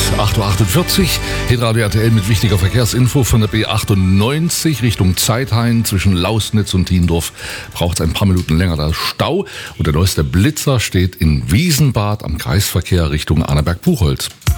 8.48 Uhr. Hitradio RTL mit wichtiger Verkehrsinfo von der B98 Richtung Zeithain zwischen Lausnitz und Tiendorf. Braucht es ein paar Minuten länger, da ist Stau. Und der neueste Blitzer steht in Wiesenbad am Kreisverkehr Richtung Annaberg-Buchholz.